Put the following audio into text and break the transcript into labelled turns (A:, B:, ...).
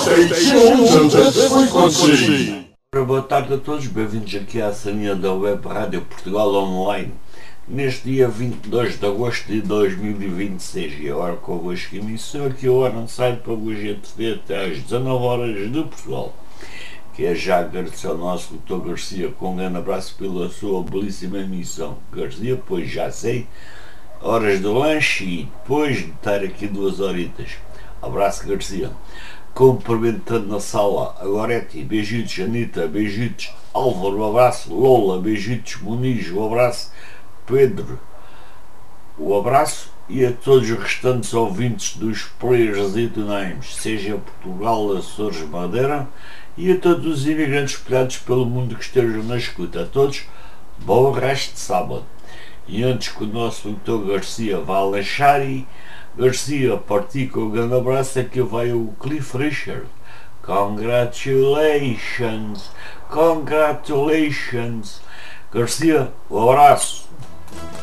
A: Stay tuned to this frequency.
B: Boa tarde a todos, bem-vindos aqui à salinha da Web Rádio Portugal Online. Neste dia 22 de agosto de 2026, e a hora convosco emissão aqui a hora não sai para vos entreter até às 19 horas de Portugal. Que é já agradecer ao nosso Dr. Garcia com um grande abraço pela sua belíssima emissão. Garcia, pois já sei, horas de lanche e depois de estar aqui 2 horitas. Abraço, Garcia. Cumprimentando na sala a Gorete, beijitos Anitta, beijitos Álvaro, um abraço Lola, beijitos Muniz, um abraço Pedro, um abraço, e a todos os restantes ouvintes dos Players e Names, seja Portugal, Açores, Madeira, e a todos os imigrantes espalhados pelo mundo que estejam na escuta. A todos, bom resto de sábado. E antes que o nosso Dr. Garcia vá lanchar, e Garcia, parti com um grande abraço, aqui vai o Cliff Richard. Congratulations, congratulations. Garcia, um abraço.